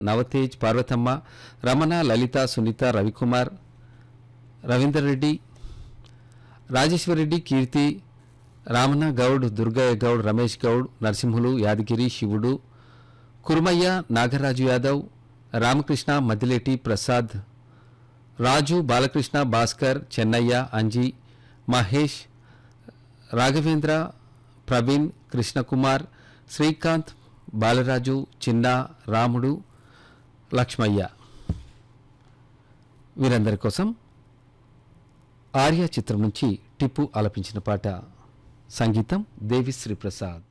నవతేజ్, పార్వతమ్మ, రమణ, లలిత, సునీత, రవికుమార్, రవీందర్ రెడ్డి, రాజేశ్వరరెడ్డి, కీర్తి, రామన్న గౌడ్, దుర్గయ్య గౌడ్, రమేష్ గౌడ్, నరసింహులు, యాదగిరి, శివుడు, కుర్మయ్య, నాగరాజు యాదవ్, రామకృష్ణ, మద్దిలేటి, ప్రసాద్, రాజు, బాలకృష్ణ, భాస్కర్, చెన్నయ్య, అంజీ, మహేష్, రాఘవేంద్ర, ప్రవీణ్, కృష్ణకుమార్, శ్రీకాంత్, బాలరాజు, చిన్న, రాముడు, లక్ష్మయ్య వీరందరి కోసం ఆర్య చిత్రం నుంచి టిప్పు ఆలపించిన పాట. సంగీతం దేవిశ్రీ ప్రసాద్.